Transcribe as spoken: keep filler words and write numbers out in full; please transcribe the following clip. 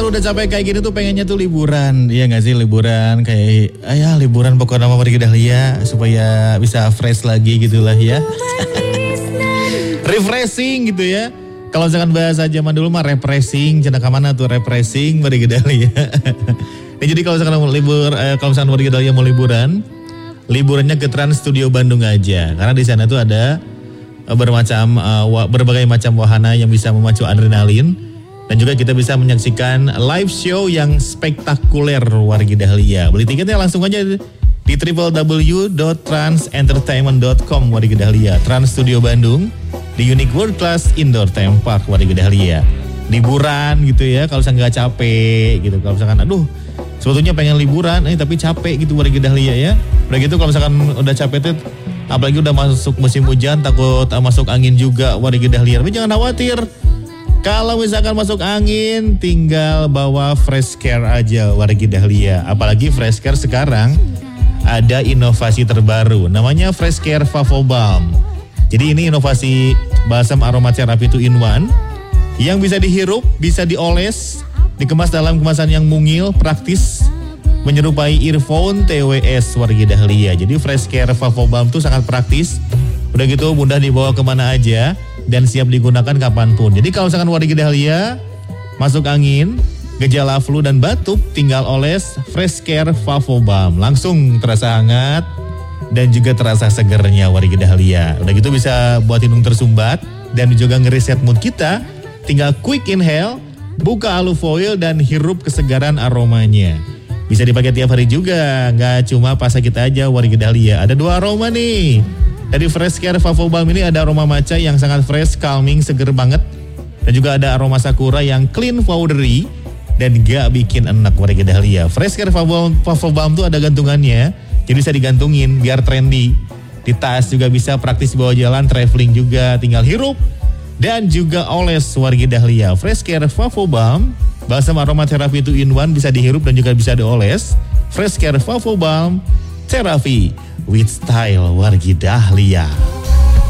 kalau udah capek kayak gini tuh pengennya tuh liburan. Iya gak sih, liburan kayak ayah liburan pokoknya sama Wargi Dahlia supaya bisa fresh lagi gitulah ya. Refreshing gitu ya. Kalau misalkan bahasa zaman dulu mah refreshing, cenah ka mana tuh refreshing Wargi Dahlia. Nah, jadi kalau misalkan libur eh, kalau misalkan Wargi Dahlia mau liburan, liburannya ke Trans Studio Bandung aja. Karena di sana tuh ada eh, bermacam uh, berbagai macam wahana yang bisa memacu adrenalin. Dan juga kita bisa menyaksikan live show yang spektakuler Wargi Dahlia. Beli tiketnya langsung aja di w w w dot trans entertainment dot com Wargi Dahlia. Trans Studio Bandung di Unique World Class Indoor Theme Park Wargi Dahlia. Liburan gitu ya, kalau misalkan gak capek gitu. Kalau misalkan aduh sebetulnya pengen liburan eh tapi capek gitu Wargi Dahlia ya. Udah gitu kalau misalkan udah capek tuh apalagi udah masuk musim hujan takut uh, masuk angin juga Wargi Dahlia. Tapi jangan khawatir. Kalau misalkan masuk angin, tinggal bawa fresh care aja Wargi Dahlia. Apalagi fresh care sekarang ada inovasi terbaru, namanya Fresh Care Favo Balm. Jadi ini inovasi balsam aromaterapi two in one yang bisa dihirup, bisa dioles, dikemas dalam kemasan yang mungil, praktis, menyerupai earphone T W S Wargi Dahlia. Jadi Fresh Care Favo Balm itu sangat praktis, udah gitu mudah dibawa kemana aja dan siap digunakan kapanpun. Jadi kalau misalkan Wargi Dahlia masuk angin, gejala flu dan batuk, tinggal oles Fresh Care Favo Balm. Langsung terasa hangat dan juga terasa segernya Wargi Dahlia. Udah gitu bisa buat hidung tersumbat dan juga ngereset mood kita. Tinggal quick inhale, buka alufoil dan hirup kesegaran aromanya. Bisa dipakai tiap hari juga, nggak cuma pas kita aja Wargi Dahlia. Ada dua aroma nih. Dari Fresh Care Favo Balm ini ada aroma matcha yang sangat fresh, calming, seger banget. Dan juga ada aroma sakura yang clean, powdery, dan gak bikin enak Wargi Dahlia. Fresh Care Favo, Favo Balm tuh ada gantungannya, jadi bisa digantungin biar trendy. Di tas juga bisa, praktis bawa jalan, traveling juga, tinggal hirup. Dan juga oles Wargi Dahlia. Fresh Care Favo Balm, balsam aromaterapi two in one bisa dihirup dan juga bisa dioles. Fresh Care Favo Balm, terapi with style Wargi Dahlia.